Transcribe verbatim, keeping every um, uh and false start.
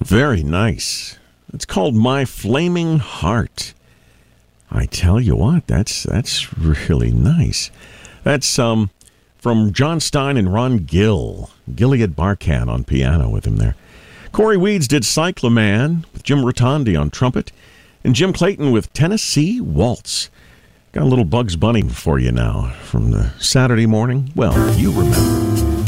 Very nice. It's called My Flaming Heart. I tell you what, that's that's really nice. That's um from John Stein and Ron Gill. Gilead Barkan on piano with him there. Corey Weeds did Cyclaman with Jim Rotondi on trumpet. And Jim Clayton with Tennessee Waltz. Got a little Bugs Bunny for you now from the Saturday morning. Well, you remember.